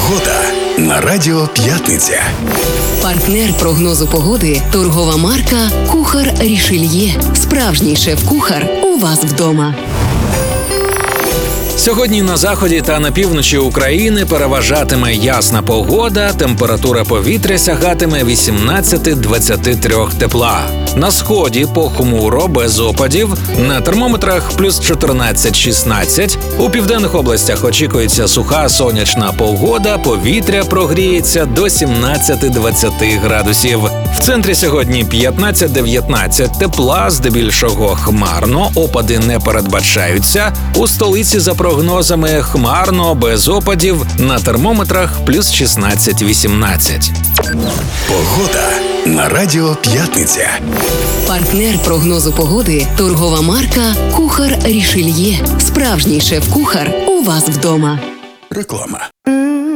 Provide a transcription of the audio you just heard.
Погода на Радіо П'ятниця. Партнер прогнозу погоди – торгова марка «Кухар Рішельє». Справжній шеф-кухар у вас вдома. Сьогодні на заході та на півночі України переважатиме ясна погода, температура повітря сягатиме 18-23 тепла. На сході похмуро, без опадів, на термометрах плюс 14-16. У південних областях очікується суха сонячна погода, повітря прогріється до 17-20 градусів. В центрі сьогодні 15-19 тепла, здебільшого хмарно, опади не передбачаються. У столиці за прогнозами хмарно, без опадів, на термометрах плюс 16-18. Погода на Радіо П'ятниця. Партнер прогнозу погоди – торгова марка «Кухар Рішельє». Справжній шеф-кухар у вас вдома. Реклама.